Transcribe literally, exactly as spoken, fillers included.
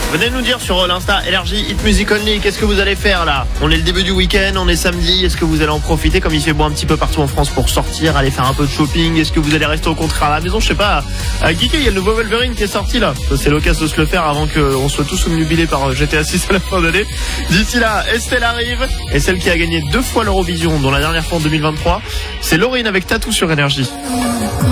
Venez nous dire sur l'Insta L R J Hit Music Only, qu'est-ce que vous allez faire là? On est le début du week-end, on est samedi, est-ce que vous allez en profiter comme il fait beau un petit peu partout en France pour sortir, aller faire un peu de shopping? Est-ce que vous allez rester au contraire à la maison? Je sais pas, à Geeké, il y a le nouveau Wolverine qui est sorti là. C'est l'occasion de se le faire avant qu'on soit tous omnubilés par G T A six à la fin d'année. D'ici là, Estelle arrive, et celle qui a gagné deux fois l'Eurovision, dont la dernière fois en deux mille vingt-trois, c'est Laurine avec Tatou sur Énergie.